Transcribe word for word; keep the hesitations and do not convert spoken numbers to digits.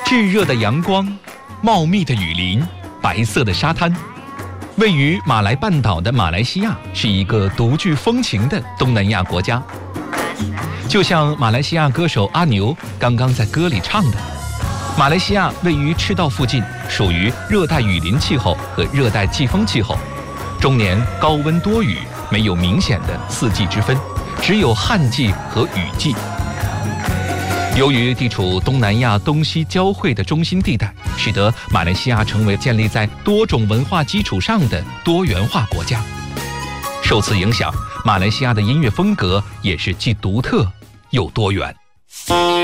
炙热的阳光，茂密的雨林，白色的沙滩。位于马来半岛的马来西亚是一个独具风情的东南亚国家。就像马来西亚歌手阿牛刚刚在歌里唱的，马来西亚位于赤道附近，属于热带雨林气候和热带季风气候，终年高温多雨，没有明显的四季之分，只有旱季和雨季。由于地处东南亚东西交汇的中心地带，使得马来西亚成为建立在多种文化基础上的多元化国家。受此影响，马来西亚的音乐风格也是既独特又多元。